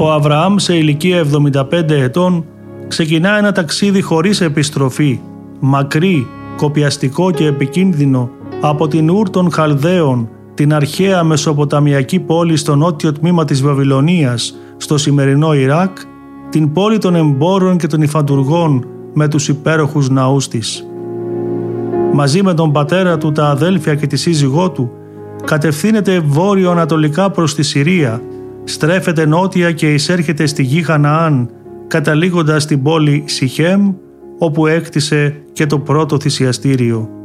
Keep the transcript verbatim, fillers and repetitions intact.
Ο Αβραάμ σε ηλικία εβδομήντα πέντε ετών ξεκινά ένα ταξίδι χωρίς επιστροφή, μακρύ, κοπιαστικό και επικίνδυνο από την Ούρ των Χαλδαίων, την αρχαία μεσοποταμιακή πόλη στο νότιο τμήμα της Βαβυλωνίας, στο σημερινό Ιράκ, την πόλη των εμπόρων και των υφαντουργών με τους υπέροχους ναούς της. Μαζί με τον πατέρα του, τα αδέλφια και τη σύζυγό του, κατευθύνεται βόρειο-ανατολικά προς τη Συρία, στρέφεται νότια και εισέρχεται στη γη Χαναάν, καταλήγοντας στην πόλη Σιχέμ, όπου έκτισε και το πρώτο θυσιαστήριο.